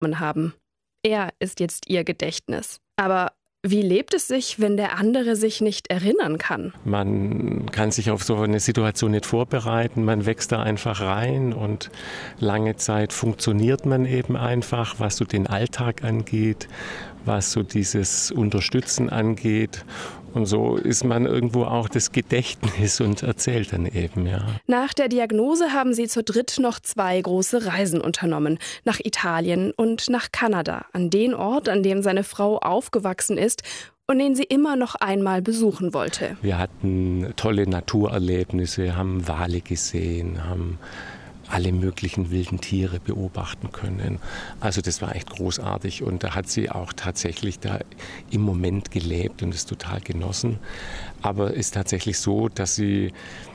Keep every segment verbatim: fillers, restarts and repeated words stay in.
haben. Er ist jetzt ihr Gedächtnis. Aber wie lebt es sich, wenn der andere sich nicht erinnern kann? Man kann sich auf so eine Situation nicht vorbereiten, man wächst da einfach rein und lange Zeit funktioniert man eben einfach, was so den Alltag angeht, was so dieses Unterstützen angeht. Und so ist man irgendwo auch das Gedächtnis und erzählt dann eben, ja. Nach der Diagnose haben sie zu dritt noch zwei große Reisen unternommen. Nach Italien und nach Kanada, an den Ort, an dem seine Frau aufgewachsen ist und den sie immer noch einmal besuchen wollte. Wir hatten tolle Naturerlebnisse, haben Wale gesehen, haben alle möglichen wilden Tiere beobachten können. Also das war echt großartig und da hat sie auch tatsächlich da im Moment gelebt und es total genossen. Aber es ist tatsächlich so, dass sie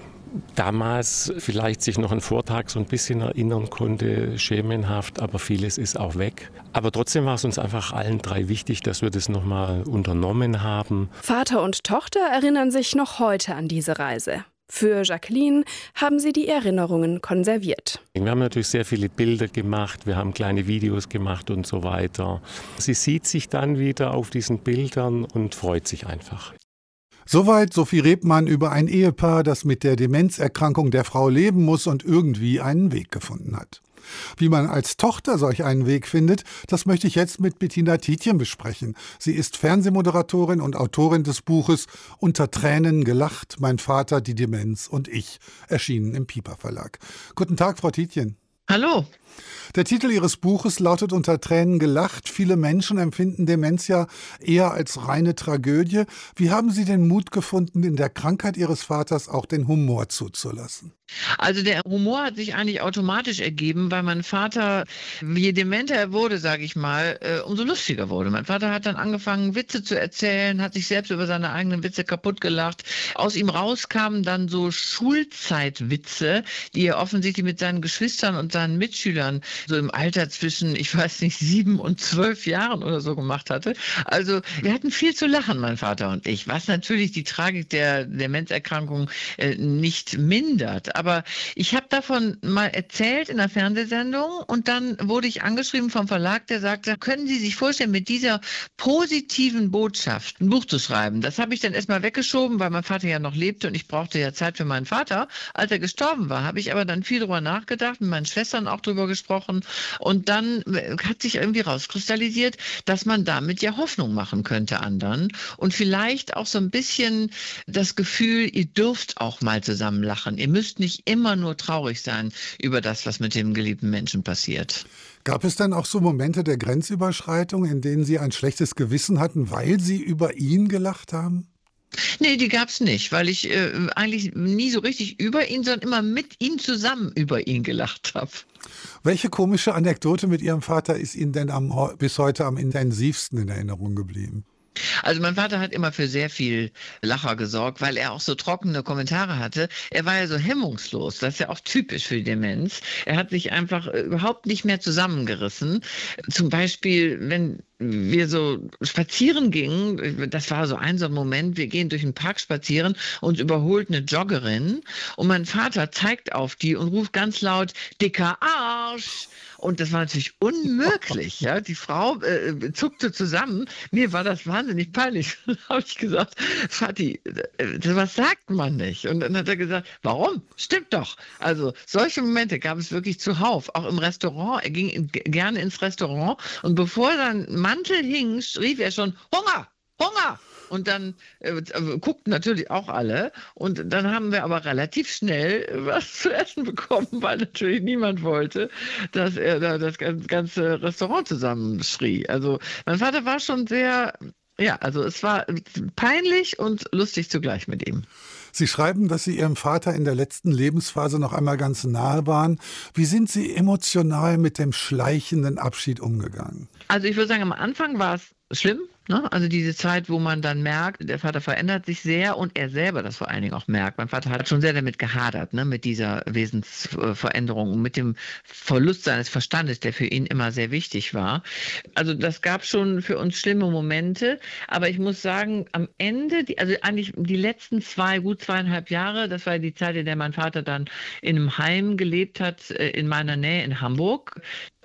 damals vielleicht sich noch einen Vortag so ein bisschen erinnern konnte, schemenhaft, aber vieles ist auch weg. Aber trotzdem war es uns einfach allen drei wichtig, dass wir das nochmal unternommen haben. Vater und Tochter erinnern sich noch heute an diese Reise. Für Jacqueline haben sie die Erinnerungen konserviert. Wir haben natürlich sehr viele Bilder gemacht, wir haben kleine Videos gemacht und so weiter. Sie sieht sich dann wieder auf diesen Bildern und freut sich einfach. Soweit Sophie Rebmann über ein Ehepaar, das mit der Demenzerkrankung der Frau leben muss und irgendwie einen Weg gefunden hat. Wie man als Tochter solch einen Weg findet, das möchte ich jetzt mit Bettina Tietjen besprechen. Sie ist Fernsehmoderatorin und Autorin des Buches Unter Tränen gelacht, mein Vater, die Demenz und ich, erschienen im Piper Verlag. Guten Tag, Frau Tietjen. Hallo. Der Titel Ihres Buches lautet Unter Tränen gelacht. Viele Menschen empfinden Demenz ja eher als reine Tragödie. Wie haben Sie den Mut gefunden, in der Krankheit Ihres Vaters auch den Humor zuzulassen? Also der Humor hat sich eigentlich automatisch ergeben, weil mein Vater, je dementer er wurde, sage ich mal, äh, umso lustiger wurde. Mein Vater hat dann angefangen, Witze zu erzählen, hat sich selbst über seine eigenen Witze kaputt gelacht. Aus ihm rauskamen dann so Schulzeitwitze, die er offensichtlich mit seinen Geschwistern und seinen Mitschülern so im Alter zwischen, ich weiß nicht, sieben und zwölf Jahren oder so gemacht hatte. Also wir hatten viel zu lachen, mein Vater und ich, was natürlich die Tragik der Demenzerkrankung äh, nicht mindert. Aber ich habe davon mal erzählt in einer Fernsehsendung und dann wurde ich angeschrieben vom Verlag, der sagte, können Sie sich vorstellen, mit dieser positiven Botschaft ein Buch zu schreiben? Das habe ich dann erstmal weggeschoben, weil mein Vater ja noch lebte und ich brauchte ja Zeit für meinen Vater. Als er gestorben war, habe ich aber dann viel drüber nachgedacht, mit meinen Schwestern auch drüber gesprochen und dann hat sich irgendwie rauskristallisiert, dass man damit ja Hoffnung machen könnte anderen und vielleicht auch so ein bisschen das Gefühl, ihr dürft auch mal zusammen lachen. Ihr müsst nicht nicht immer nur traurig sein über das, was mit dem geliebten Menschen passiert. Gab es dann auch so Momente der Grenzüberschreitung, in denen Sie ein schlechtes Gewissen hatten, weil Sie über ihn gelacht haben? Nee, die gab's nicht, weil ich äh, eigentlich nie so richtig über ihn, sondern immer mit ihm zusammen über ihn gelacht habe. Welche komische Anekdote mit Ihrem Vater ist Ihnen denn am, bis heute am intensivsten in Erinnerung geblieben? Also mein Vater hat immer für sehr viel Lacher gesorgt, weil er auch so trockene Kommentare hatte. Er war ja so hemmungslos, das ist ja auch typisch für die Demenz. Er hat sich einfach überhaupt nicht mehr zusammengerissen. Zum Beispiel, wenn wir so spazieren gingen, das war so ein so ein Moment, wir gehen durch den Park spazieren, uns überholt eine Joggerin und mein Vater zeigt auf die und ruft ganz laut, dicker Arsch. Und das war natürlich unmöglich. Ja? Die Frau äh, zuckte zusammen. Mir war das wahnsinnig peinlich. Dann habe ich gesagt, Vati, äh, was sagt man nicht? Und dann hat er gesagt, warum? Stimmt doch. Also solche Momente gab es wirklich zuhauf. Auch im Restaurant. Er ging in, gerne ins Restaurant. Und bevor sein Mantel hing, rief er schon, Hunger, Hunger. Und dann äh, guckten natürlich auch alle. Und dann haben wir aber relativ schnell was zu essen bekommen, weil natürlich niemand wollte, dass er da das ganze Restaurant zusammenschrie. Also mein Vater war schon sehr, ja, also es war peinlich und lustig zugleich mit ihm. Sie schreiben, dass Sie Ihrem Vater in der letzten Lebensphase noch einmal ganz nahe waren. Wie sind Sie emotional mit dem schleichenden Abschied umgegangen? Also ich würde sagen, am Anfang war es schlimm. Ne? Also diese Zeit, wo man dann merkt, der Vater verändert sich sehr und er selber das vor allen Dingen auch merkt. Mein Vater hat schon sehr damit gehadert, ne? Mit dieser Wesensveränderung und mit dem Verlust seines Verstandes, der für ihn immer sehr wichtig war. Also das gab schon für uns schlimme Momente, aber ich muss sagen, am Ende, die, also eigentlich die letzten zwei, gut zweieinhalb Jahre, das war die Zeit, in der mein Vater dann in einem Heim gelebt hat, in meiner Nähe in Hamburg.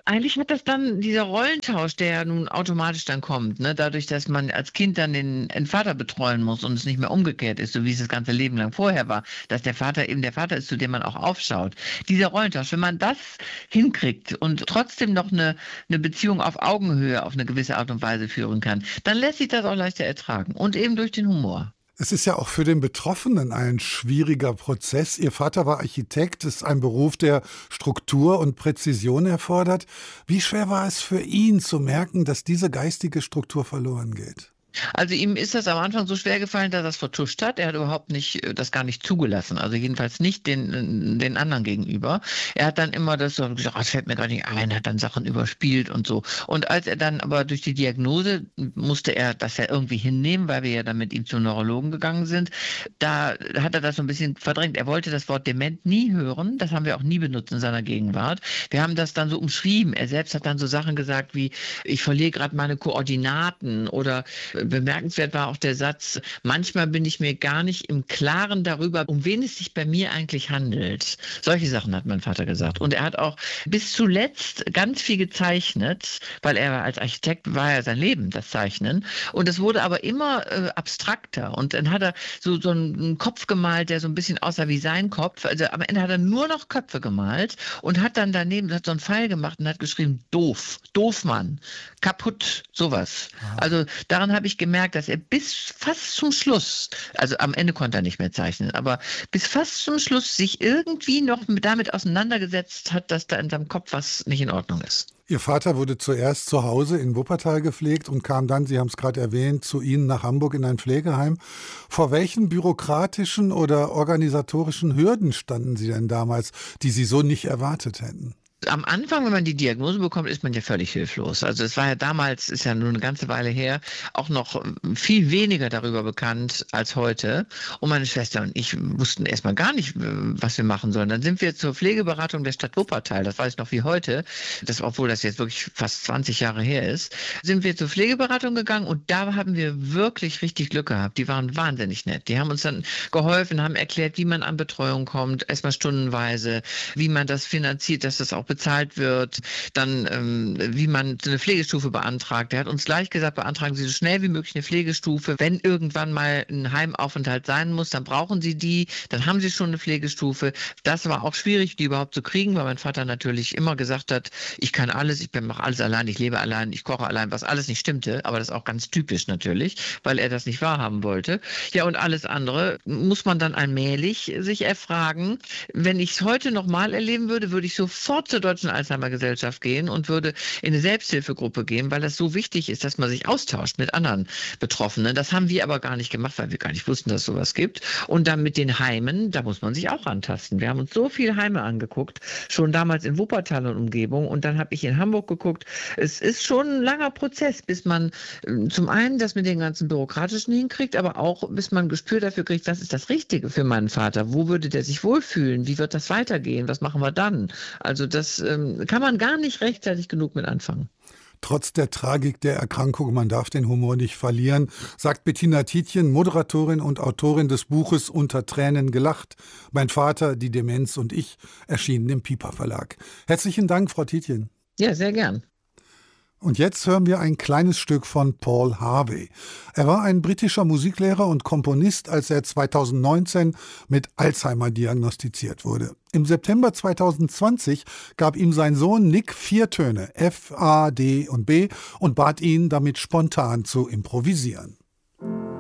Eigentlich hat das dann dieser Rollentausch, der ja nun automatisch dann kommt, ne? Dadurch, dass man als Kind dann den, den Vater betreuen muss und es nicht mehr umgekehrt ist, so wie es das ganze Leben lang vorher war, dass der Vater eben der Vater ist, zu dem man auch aufschaut. Dieser Rollentausch, wenn man das hinkriegt und trotzdem noch eine, eine Beziehung auf Augenhöhe auf eine gewisse Art und Weise führen kann, dann lässt sich das auch leichter ertragen und eben durch den Humor. Es ist ja auch für den Betroffenen ein schwieriger Prozess. Ihr Vater war Architekt, ist ein Beruf, der Struktur und Präzision erfordert. Wie schwer war es für ihn zu merken, dass diese geistige Struktur verloren geht? Also ihm ist das am Anfang so schwer gefallen, dass er das vertuscht hat. Er hat überhaupt nicht, das gar nicht zugelassen. Also jedenfalls nicht den, den anderen gegenüber. Er hat dann immer das so gesagt, oh, das fällt mir gar nicht ein, hat dann Sachen überspielt und so. Und als er dann aber durch die Diagnose musste er das ja irgendwie hinnehmen, weil wir ja dann mit ihm zum Neurologen gegangen sind. Da hat er das so ein bisschen verdrängt. Er wollte das Wort dement nie hören. Das haben wir auch nie benutzt in seiner Gegenwart. Wir haben das dann so umschrieben. Er selbst hat dann so Sachen gesagt wie, ich verliere gerade meine Koordinaten oder bemerkenswert war auch der Satz, manchmal bin ich mir gar nicht im Klaren darüber, um wen es sich bei mir eigentlich handelt. Solche Sachen hat mein Vater gesagt. Und er hat auch bis zuletzt ganz viel gezeichnet, weil er als Architekt war ja sein Leben, das Zeichnen. Und es wurde aber immer äh, abstrakter. Und dann hat er so, so einen Kopf gemalt, der so ein bisschen aussah wie sein Kopf. Also am Ende hat er nur noch Köpfe gemalt und hat dann daneben hat so einen Pfeil gemacht und hat geschrieben, doof, doof Mann, kaputt, sowas. Ja. Also daran habe ich gemerkt, dass er bis fast zum Schluss, also am Ende konnte er nicht mehr zeichnen, aber bis fast zum Schluss sich irgendwie noch damit auseinandergesetzt hat, dass da in seinem Kopf was nicht in Ordnung ist. Ihr Vater wurde zuerst zu Hause in Wuppertal gepflegt und kam dann, Sie haben es gerade erwähnt, zu Ihnen nach Hamburg in ein Pflegeheim. Vor welchen bürokratischen oder organisatorischen Hürden standen Sie denn damals, die Sie so nicht erwartet hätten? Am Anfang, wenn man die Diagnose bekommt, ist man ja völlig hilflos. Also es war ja damals, ist ja nur eine ganze Weile her, auch noch viel weniger darüber bekannt als heute. Und meine Schwester und ich wussten erstmal gar nicht, was wir machen sollen. Dann sind wir zur Pflegeberatung der Stadt Wuppertal, das weiß ich noch wie heute, das, obwohl das jetzt wirklich fast zwanzig Jahre her ist, sind wir zur Pflegeberatung gegangen und da haben wir wirklich richtig Glück gehabt. Die waren wahnsinnig nett. Die haben uns dann geholfen, haben erklärt, wie man an Betreuung kommt, erstmal stundenweise, wie man das finanziert, dass das auch bezahlt wird, dann ähm, wie man eine Pflegestufe beantragt. Er hat uns gleich gesagt, beantragen Sie so schnell wie möglich eine Pflegestufe. Wenn irgendwann mal ein Heimaufenthalt sein muss, dann brauchen Sie die, dann haben Sie schon eine Pflegestufe. Das war auch schwierig, die überhaupt zu kriegen, weil mein Vater natürlich immer gesagt hat, ich kann alles, ich mache alles allein, ich lebe allein, ich koche allein, was alles nicht stimmte, aber das ist auch ganz typisch natürlich, weil er das nicht wahrhaben wollte. Ja, und alles andere muss man dann allmählich sich erfragen. Wenn ich es heute nochmal erleben würde, würde ich sofort zur Deutschen Alzheimer-Gesellschaft gehen und würde in eine Selbsthilfegruppe gehen, weil das so wichtig ist, dass man sich austauscht mit anderen Betroffenen. Das haben wir aber gar nicht gemacht, weil wir gar nicht wussten, dass es sowas gibt. Und dann mit den Heimen, da muss man sich auch antasten. Wir haben uns so viele Heime angeguckt, schon damals in Wuppertal und Umgebung. Und dann habe ich in Hamburg geguckt. Es ist schon ein langer Prozess, bis man zum einen das mit den ganzen Bürokratischen hinkriegt, aber auch bis man ein Gespür dafür kriegt, was ist das Richtige für meinen Vater? Wo würde der sich wohlfühlen? Wie wird das weitergehen? Was machen wir dann? Also das ähm, kann man gar nicht rechtzeitig genug mit anfangen. Trotz der Tragik der Erkrankung, man darf den Humor nicht verlieren, sagt Bettina Tietjen, Moderatorin und Autorin des Buches Unter Tränen gelacht. Mein Vater, die Demenz und ich, erschienen im Piper Verlag. Herzlichen Dank, Frau Tietjen. Ja, sehr gern. Und jetzt hören wir ein kleines Stück von Paul Harvey. Er war ein britischer Musiklehrer und Komponist, als er zweitausendneunzehn mit Alzheimer diagnostiziert wurde. Im September zweitausendzwanzig gab ihm sein Sohn Nick vier Töne, F, A, D und B, und bat ihn, damit spontan zu improvisieren.